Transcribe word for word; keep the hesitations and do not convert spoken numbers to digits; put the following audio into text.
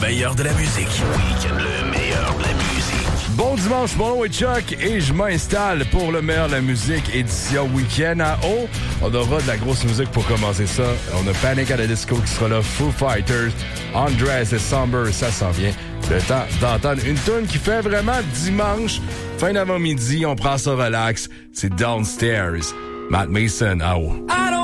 meilleur de la musique. Week-end, le meilleur de la musique. Bon dimanche, mon nom est Chuck et je m'installe pour le meilleur de la musique, édition Week-end à haut. On aura de la grosse musique pour commencer ça. On a Panic at the Disco qui sera là, Foo Fighters, Andres et Somber, ça s'en vient. Le temps d'entendre une tune qui fait vraiment dimanche, fin d'avant-midi, on prend ça relax. C'est Downstairs. Matt Mason, à haut.